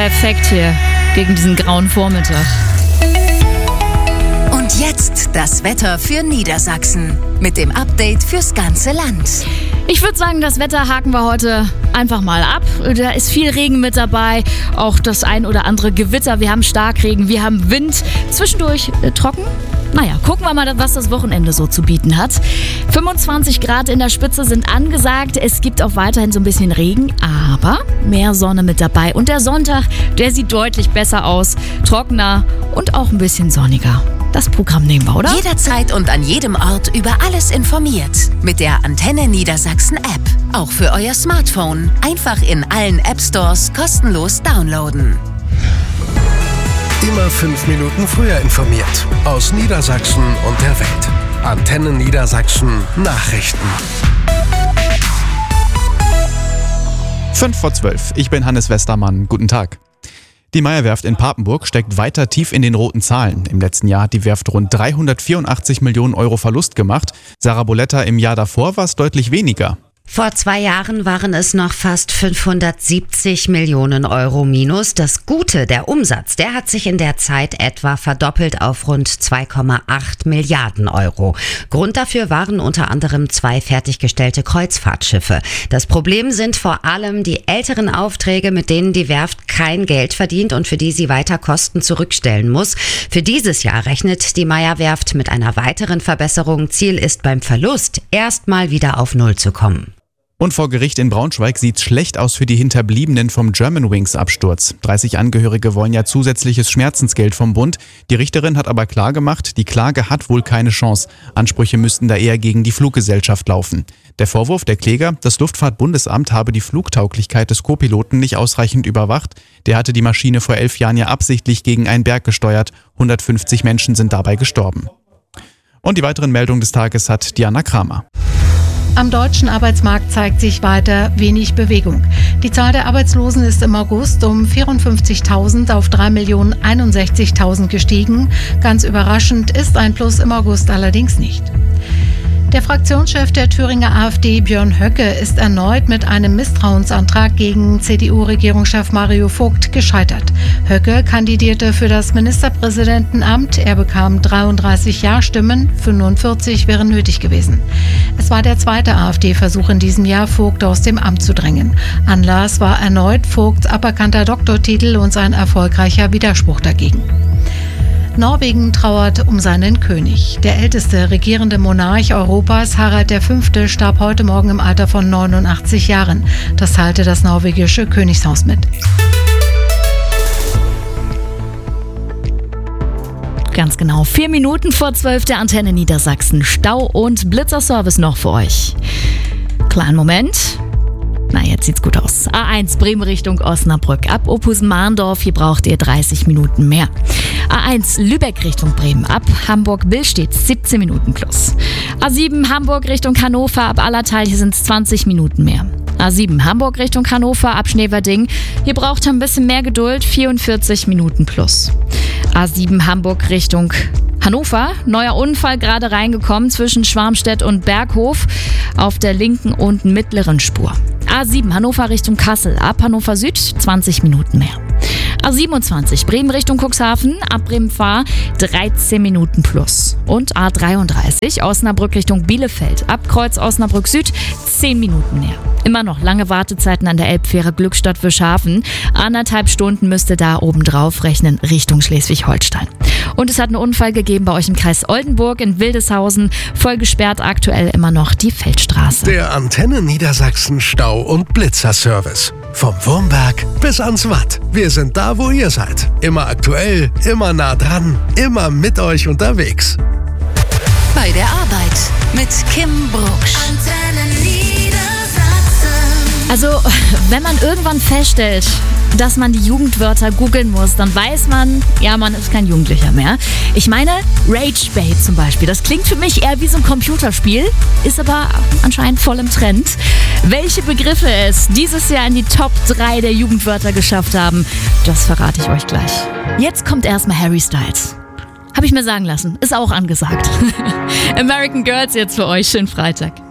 Perfekt hier gegen diesen grauen Vormittag. Und jetzt das Wetter für Niedersachsen mit dem Update fürs ganze Land. Ich würde sagen, das Wetter haken wir heute einfach mal ab. Da ist viel Regen mit dabei, auch das ein oder andere Gewitter. Wir haben Starkregen, wir haben Wind, zwischendurch trocken. Naja, gucken wir mal, was das Wochenende so zu bieten hat. 25 Grad in der Spitze sind angesagt. Es gibt auch weiterhin so ein bisschen Regen, aber mehr Sonne mit dabei. Und der Sonntag, der sieht deutlich besser aus, trockener und auch ein bisschen sonniger. Das Programm nehmen wir, oder? Jederzeit und an jedem Ort über alles informiert. Mit der Antenne Niedersachsen App. Auch für euer Smartphone. Einfach in allen App-Stores kostenlos downloaden. Immer 5 Minuten früher informiert. Aus Niedersachsen und der Welt. Antenne Niedersachsen Nachrichten. 11:55. Ich bin Hannes Westermann. Guten Tag. Die Meyer-Werft in Papenburg steckt weiter tief in den roten Zahlen. Im letzten Jahr hat die Werft rund 384 Millionen Euro Verlust gemacht. Sarah Boletta, im Jahr davor war es deutlich weniger. Vor 2 Jahren waren es noch fast 570 Millionen Euro minus. Das Gute, der Umsatz, der hat sich in der Zeit etwa verdoppelt auf rund 2,8 Milliarden Euro. Grund dafür waren unter anderem 2 fertiggestellte Kreuzfahrtschiffe. Das Problem sind vor allem die älteren Aufträge, mit denen die Werft kein Geld verdient und für die sie weiter Kosten zurückstellen muss. Für dieses Jahr rechnet die Meyer-Werft mit einer weiteren Verbesserung. Ziel ist beim Verlust erstmal wieder auf Null zu kommen. Und vor Gericht in Braunschweig sieht's schlecht aus für die Hinterbliebenen vom Germanwings-Absturz. 30 Angehörige wollen ja zusätzliches Schmerzensgeld vom Bund. Die Richterin hat aber klargemacht, die Klage hat wohl keine Chance. Ansprüche müssten da eher gegen die Fluggesellschaft laufen. Der Vorwurf der Kläger, das Luftfahrtbundesamt habe die Flugtauglichkeit des Co-Piloten nicht ausreichend überwacht. Der hatte die Maschine vor 11 Jahren ja absichtlich gegen einen Berg gesteuert. 150 Menschen sind dabei gestorben. Und die weiteren Meldungen des Tages hat Diana Kramer. Am deutschen Arbeitsmarkt zeigt sich weiter wenig Bewegung. Die Zahl der Arbeitslosen ist im August um 54.000 auf 3.061.000 gestiegen. Ganz überraschend ist ein Plus im August allerdings nicht. Der Fraktionschef der Thüringer AfD, Björn Höcke, ist erneut mit einem Misstrauensantrag gegen CDU-Regierungschef Mario Vogt gescheitert. Höcke kandidierte für das Ministerpräsidentenamt. Er bekam 33 Ja-Stimmen, 45 wären nötig gewesen. Es war der zweite AfD-Versuch in diesem Jahr, Vogt aus dem Amt zu drängen. Anlass war erneut Vogts aberkannter Doktortitel und sein erfolgreicher Widerspruch dagegen. Norwegen trauert um seinen König. Der älteste regierende Monarch Europas, Harald V., starb heute Morgen im Alter von 89 Jahren. Das teilte das norwegische Königshaus mit. Ganz genau, 4 Minuten vor 12 der Antenne Niedersachsen. Stau- und Blitzerservice noch für euch. Kleinen Moment. Na, jetzt sieht's gut aus. A1 Bremen Richtung Osnabrück. Ab Ophusen-Mahndorf, hier braucht ihr 30 Minuten mehr. A1 Lübeck Richtung Bremen. Ab Hamburg-Billstedt 17 Minuten plus. A7 Hamburg Richtung Hannover. Ab Allerteil, hier sind's 20 Minuten mehr. A7 Hamburg Richtung Hannover. Ab Schneverding. Hier braucht ihr ein bisschen mehr Geduld. 44 Minuten plus. A7 Hamburg Richtung Hannover, neuer Unfall gerade reingekommen zwischen Schwarmstedt und Berghof auf der linken und mittleren Spur. A7 Hannover Richtung Kassel, ab Hannover Süd 20 Minuten mehr. A27 Bremen Richtung Cuxhaven, ab Bremen-Fahr 13 Minuten plus. Und A33 Osnabrück Richtung Bielefeld, ab Kreuz Osnabrück Süd 10 Minuten mehr. Immer noch lange Wartezeiten an der Elbfähre Glückstadt-Wischhafen. 1,5 Stunden müsste da obendrauf rechnen Richtung Schleswig-Holstein. Und es hat einen Unfall gegeben bei euch im Kreis Oldenburg in Wildeshausen. Voll gesperrt aktuell immer noch die Feldstraße. Der Antenne Niedersachsen Stau- und Blitzerservice. Vom Wurmberg bis ans Watt. Wir sind da, wo ihr seid. Immer aktuell, immer nah dran, immer mit euch unterwegs. Bei der Arbeit mit Kim Brucksch. Antenne Niedersachsen. Also, wenn man irgendwann feststellt, dass man die Jugendwörter googeln muss, dann weiß man, ja, man ist kein Jugendlicher mehr. Ich meine, Rage Bait zum Beispiel, das klingt für mich eher wie so ein Computerspiel, ist aber anscheinend voll im Trend. Welche Begriffe es dieses Jahr in die Top 3 der Jugendwörter geschafft haben, das verrate ich euch gleich. Jetzt kommt erstmal Harry Styles. Habe ich mir sagen lassen, ist auch angesagt. American Girls jetzt für euch, schönen Freitag.